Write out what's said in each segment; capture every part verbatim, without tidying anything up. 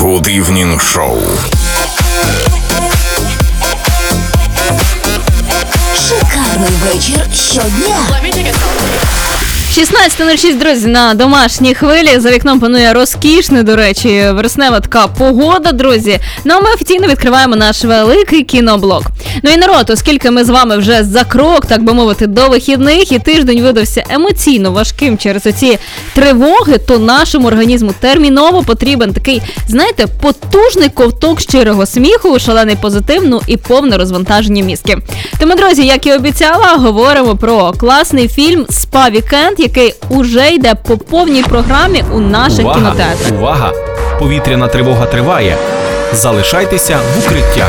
Good Evening Show. Шикарний вечір щодня. шістнадцята нуль шість, друзі, на домашній хвилі. За вікном панує розкішна, до речі, вереснева така погода, друзі. Ну, а ми офіційно відкриваємо наш великий кіноблог. Ну і народ, оскільки ми з вами вже за крок, так би мовити, до вихідних, і тиждень видався емоційно важким через оці тривоги, то нашому організму терміново потрібен такий, знаєте, потужний ковток щирого сміху, шалений позитив, ну і повне розвантаження мізки. Тому, друзі, як і обіцяла, говоримо про класний фільм «Спа-вікенд», який уже йде по повній програмі у наших увага, кінотеатрах. Увага! Повітряна тривога триває. Залишайтеся в укриттях.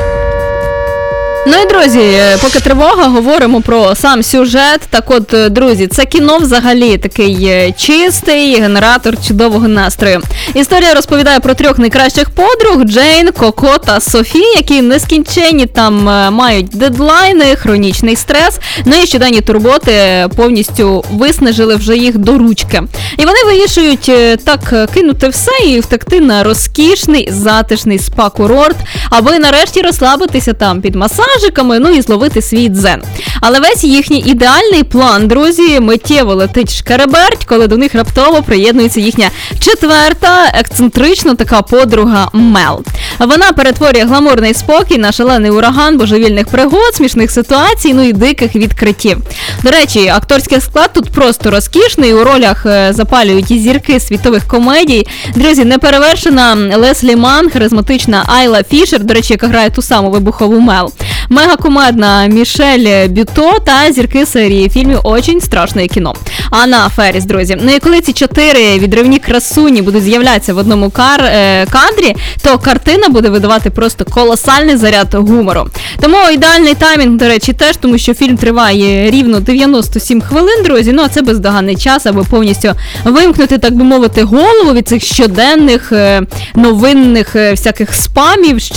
Ну і, друзі, поки тривога, говоримо про сам сюжет. Так от, друзі, це кіно взагалі такий чистий генератор чудового настрою. Історія розповідає про трьох найкращих подруг – Джейн, Коко та Софі, які нескінченні там мають дедлайни, хронічний стрес, ну і щоденні турботи повністю виснажили вже їх до ручки. І вони вирішують так кинути все і втекти на розкішний, затишний спа-курорт, аби нарешті розслабитися там під масаж, ну і зловити свій дзен. Але весь їхній ідеальний план, друзі, миттєво летить шкереберть, коли до них раптово приєднується їхня четверта, ексцентрична така подруга Мел. Вона перетворює гламурний спокій на шалений ураган божевільних пригод, смішних ситуацій, ну і диких відкриттів. До речі, акторський склад тут просто розкішний, у ролях запалюють і зірки світових комедій. Друзі, неперевершена Леслі Манн, харизматична Айла Фішер, до речі, яка грає ту саму вибухову Мел, мегакомедна Мішель Бюто та зірки серії фільмів «Очень страшне кіно». Анна Ферріс, друзі. Ну і коли ці чотири відривні красуні будуть з'являтися в одному кар, е, кадрі, то картина буде видавати просто колосальний заряд гумору. Тому ідеальний таймінг, до речі, теж, тому що фільм триває рівно дев'яносто сім хвилин, друзі. Ну а це бездоганний час, аби повністю вимкнути, так би мовити, голову від цих щоденних е, новинних е, всяких спамів,